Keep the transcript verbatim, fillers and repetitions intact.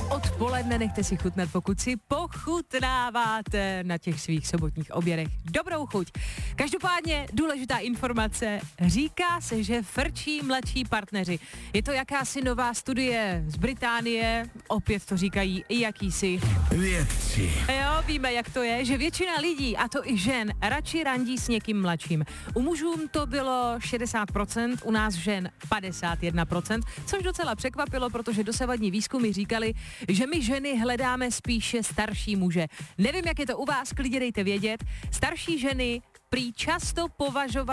Odpoledne nechte si chutnat, pokud si pochutnáváte na těch svých sobotních obědech. Dobrou chuť. Každopádně důležitá informace. Říká se, že frčí mladší partneři. Je to jakási nová studie z Británie. Opět to říkají i jakýsi vědci. Jo, víme, jak to je, že většina lidí, a to i žen, radši randí s někým mladším. U mužům to bylo šedesát procent, u nás žen padesát jedna procent, což docela překvapilo, protože dosavadní výzkumy říkali, že my ženy hledáme spíše starší muže. Nevím, jak je to u vás, klidně dejte vědět. Starší ženy prý často považovaly